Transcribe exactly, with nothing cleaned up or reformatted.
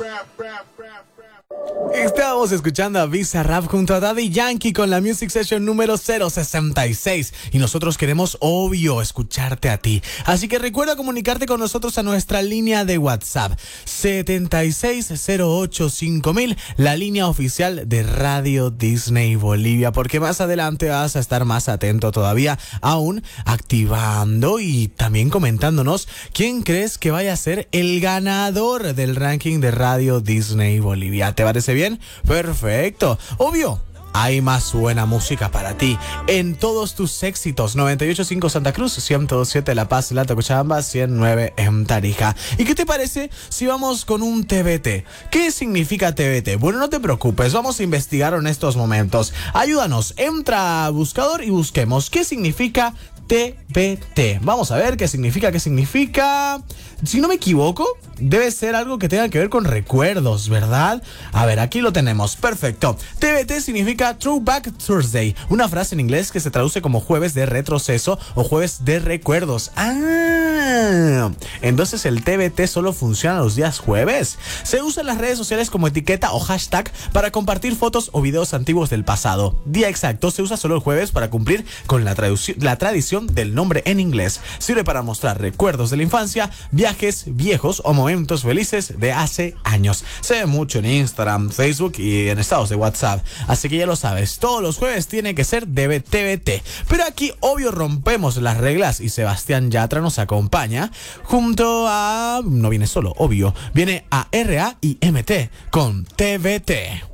Estábamos escuchando a Bizarrap junto a Daddy Yankee con la Music Session número cero sesenta y seis y nosotros queremos, obvio, escucharte a ti. Así que recuerda comunicarte con nosotros a nuestra línea de WhatsApp setenta y seis cero ocho cinco mil, la línea oficial de Radio Disney Bolivia, porque más adelante vas a estar más atento todavía, aún activando y también comentándonos quién crees que vaya a ser el ganador del ranking de Radio Disney Bolivia. ¿Te parece bien? Perfecto. Obvio, hay más buena música para ti en todos tus éxitos. noventa y ocho punto cinco Santa Cruz, ciento dos punto siete La Paz, Lata Cochabamba, ciento nueve en Tarija. ¿Y qué te parece si vamos con un T B T? ¿Qué significa T B T? Bueno, no te preocupes, vamos a investigar en estos momentos. Ayúdanos, entra a buscador y busquemos qué significa T B T. Vamos a ver qué significa, qué significa. Si no me equivoco, debe ser algo que tenga que ver con recuerdos, ¿verdad? A ver, aquí lo tenemos. Perfecto. T B T significa Throwback Thursday, una frase en inglés que se traduce como jueves de retroceso o jueves de recuerdos. Ah, entonces el T B T solo funciona los días jueves. Se usa en las redes sociales como etiqueta o hashtag para compartir fotos o videos antiguos del pasado. Día exacto se usa solo el jueves para cumplir con la, la tradición del nombre en inglés. Sirve para mostrar recuerdos de la infancia, viajes viejos o momentos felices de hace años. Se ve mucho en Instagram, Facebook y en estados de WhatsApp. Así que ya lo sabes, todos los jueves tiene que ser de T B T. Pero aquí obvio rompemos las reglas y Sebastián Yatra nos acompaña junto a... No viene solo, obvio. Viene a R A y M T con T B T.